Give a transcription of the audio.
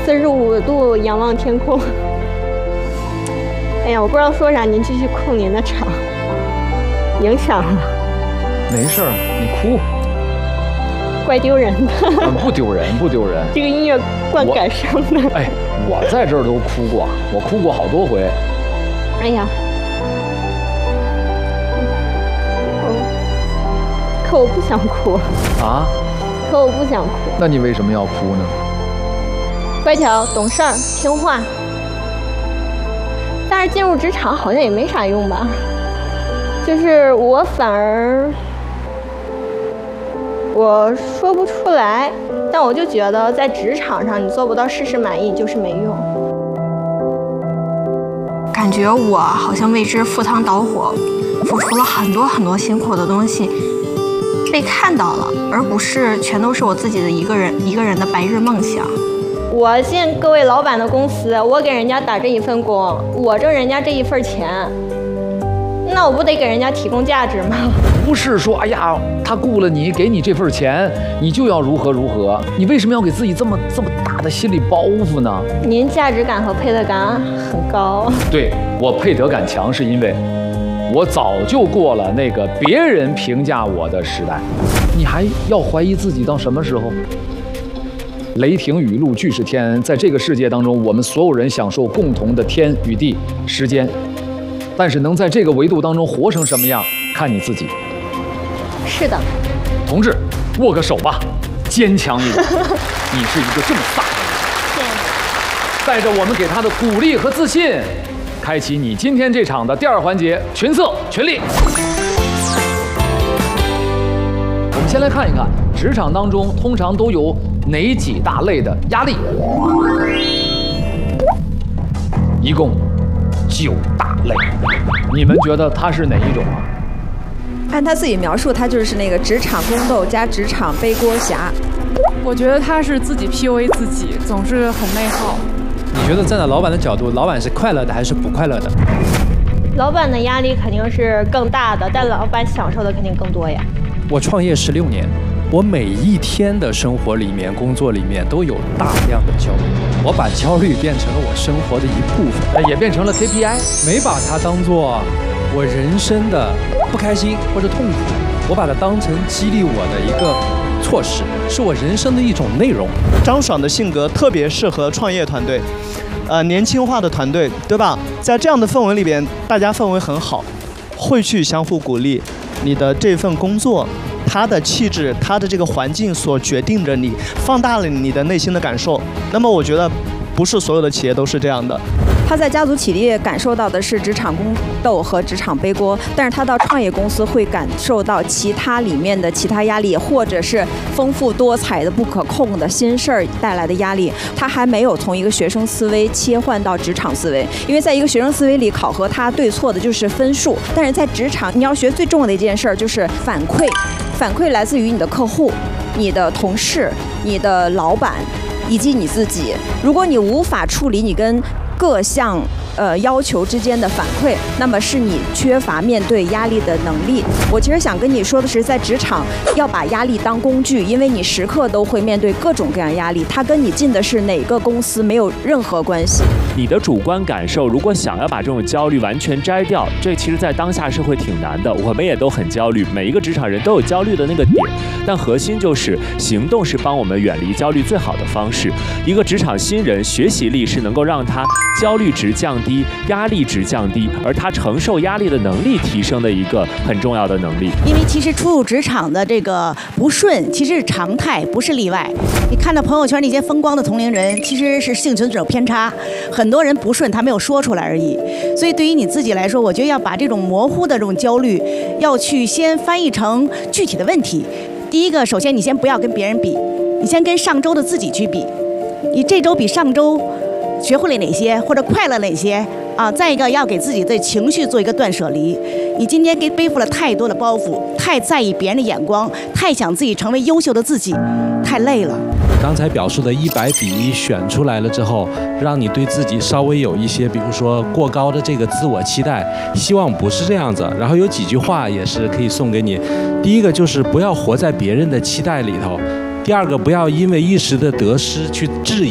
45度仰望天空。哎呀，我不知道说啥，您继续控您的场，影响了。 没事儿，你哭。 怪丢人的。 不丢人，不丢人。 这个音乐怪感伤的。 哎，我在这儿都哭过，我哭过好多回。 哎呀，可我不想哭啊！ 可我不想哭。 那你为什么要哭呢？ 乖巧、懂事儿、听话。但是进入职场好像也没啥用吧？就是我反而我说不出来，但我就觉得在职场上你做不到事事满意就是没用。 感觉我好像为之赴汤蹈火，付出了很多很多辛苦的东西，被看到了，而不是全都是我自己的一个人的白日梦想。 我进各位老板的公司，我给人家打这一份工，我挣人家这一份钱，那我不得给人家提供价值吗？ 不是说哎呀，他雇了你，给你这份钱，你就要如何如何，你为什么要给自己这么大的心理包袱呢？ 您价值感和配得感很高。 对，我配得感强，是因为我早就过了那个别人评价我的时代。你还要怀疑自己到什么时候？雷霆雨露俱是天，在这个世界当中，我们所有人享受共同的天与地、时间，但是能在这个维度当中活成什么样，看你自己。 是的， 同志，握个手吧，坚强一点。你是一个这么飒的人，带着我们给他的鼓励和自信，开启你今天这场的第二环节——群策群力。我们先来看一看，职场当中通常都有哪几大类的压力？一共9大类，你们觉得它是哪一种啊？ 按他自己描述，他就是那个职场宫斗加职场背锅侠。 我觉得他是自己 PUA 自己，总是很内耗。 你觉得站在老板的角度，老板是快乐的还是不快乐的？ 老板的压力肯定是更大的，但老板享受的肯定更多呀。 我创业16年，我每一天的生活里面、工作里面都有大量的焦虑，我把焦虑变成了我生活的一部分， 也变成了 KPI， 没把它当做我人生的不开心或者痛苦，我把它当成激励我的一个措施，是我人生的一种内容。 张爽的性格特别适合创业团队，年轻化的团队，对吧？在这样的氛围里边，大家氛围很好，会去相互鼓励。你的这份工作，它的气质，它的这个环境所决定着你，放大了你的内心的感受。那么我觉得，不是所有的企业都是这样的。 他在家族企业感受到的是职场宫斗和职场背锅，但是他到创业公司会感受到其他里面的其他压力，或者是丰富多彩的不可控的新事儿带来的压力。他还没有从一个学生思维切换到职场思维，因为在一个学生思维里考核他对错的就是分数，但是在职场你要学最重要的一件事儿就是反馈，反馈来自于你的客户、你的同事、你的老板以及你自己。如果你无法处理你跟各项要求之间的反馈，那么是你缺乏面对压力的能力。我其实想跟你说的是，在职场要把压力当工具，因为你时刻都会面对各种各样压力，它跟你进的是哪个公司没有任何关系。 你的主观感受，如果想要把这种焦虑完全摘掉，这其实在当下社会挺难的。我们也都很焦虑，每一个职场人都有焦虑的那个点，但核心就是行动是帮我们远离焦虑最好的方式。一个职场新人学习力是能够让他焦虑值降低，压力值降低，而他承受压力的能力提升的一个很重要的能力。 因为其实初入职场的这个不顺，其实是常态，不是例外。你看到朋友圈那些风光的同龄人，其实是幸存者偏差，很多人不顺，他没有说出来而已。所以对于你自己来说，我觉得要把这种模糊的这种焦虑，要去先翻译成具体的问题。第一个，首先你先不要跟别人比，你先跟上周的自己去比，你这周比上周学会了哪些，或者快乐哪些啊？再一个，要给自己的情绪做一个断舍离。你今天背负了太多的包袱，太在意别人的眼光，太想自己成为优秀的自己，太累了。 刚才表述的100比1选出来了之后，让你对自己稍微有一些，比如说过高的这个自我期待，希望不是这样子。然后有几句话也是可以送给你。第一个就是不要活在别人的期待里头。第二个，不要因为一时的得失去质疑